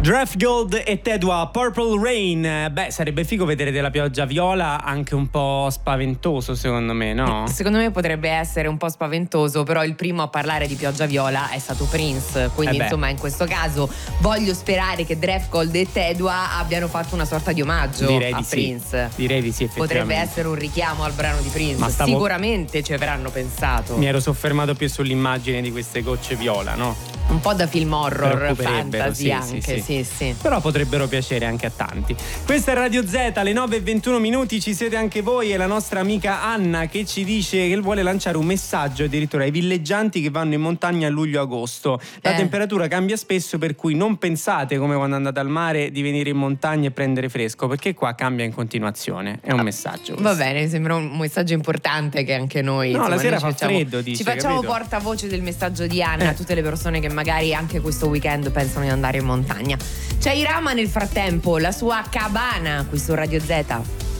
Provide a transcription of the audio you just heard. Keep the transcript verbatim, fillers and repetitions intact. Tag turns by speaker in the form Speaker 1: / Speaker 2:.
Speaker 1: Draft Gold e Tedua, Purple Rain. Beh, sarebbe figo vedere della pioggia viola, anche un po' spaventoso secondo me, no?
Speaker 2: Secondo me potrebbe essere un po' spaventoso, però il primo a parlare di pioggia viola è stato Prince, quindi
Speaker 1: eh
Speaker 2: insomma in questo caso voglio sperare che Draft Gold e Tedua abbiano fatto una sorta di omaggio
Speaker 1: Direi
Speaker 2: a
Speaker 1: di
Speaker 2: Prince.
Speaker 1: Sì. Direi di sì, effettivamente.
Speaker 2: Potrebbe essere un richiamo al brano di Prince.
Speaker 1: Ma stavo...
Speaker 2: Sicuramente ci avranno pensato.
Speaker 1: Mi ero soffermato più sull'immagine di queste gocce viola, no?
Speaker 2: Un po' da film horror, fantasy
Speaker 1: sì,
Speaker 2: anche,
Speaker 1: sì,
Speaker 2: sì,
Speaker 1: sì.
Speaker 2: sì.
Speaker 1: Però potrebbero piacere anche a tanti. Questa è Radio Z, alle nove e ventuno minuti, ci siete anche voi e la nostra amica Anna che ci dice che vuole lanciare un messaggio addirittura ai villeggianti che vanno in montagna a luglio-agosto. La
Speaker 2: eh.
Speaker 1: temperatura cambia spesso, per cui non pensate, come quando andate al mare, di venire in montagna e prendere fresco, perché qua cambia in continuazione. È un
Speaker 2: ah,
Speaker 1: messaggio.
Speaker 2: Va bene, sembra un messaggio importante che anche noi
Speaker 1: No,
Speaker 2: insomma,
Speaker 1: la sera
Speaker 2: noi
Speaker 1: fa
Speaker 2: facciamo,
Speaker 1: freddo, dice,
Speaker 2: ci facciamo
Speaker 1: capito?
Speaker 2: portavoce del messaggio di Anna a
Speaker 1: Eh.
Speaker 2: tutte le persone che magari anche questo weekend pensano di andare in montagna. C'è Irama nel frattempo, la sua cabana qui su Radio Z.